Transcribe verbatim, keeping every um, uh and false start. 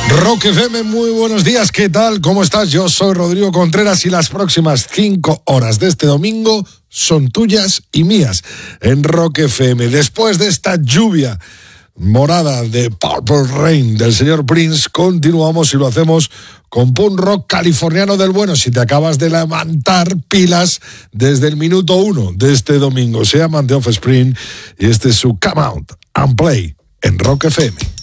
Rock F M, muy buenos días, ¿qué tal? ¿Cómo estás? Yo soy Rodrigo Contreras y las próximas cinco horas de este domingo son tuyas y mías en Rock F M. Después de esta lluvia morada de Purple Rain del señor Prince, continuamos y lo hacemos con punk rock californiano del bueno. Si te acabas de levantar, pilas desde el minuto uno de este domingo. Se llama The Offspring y este es su Come Out and Play en Rock F M.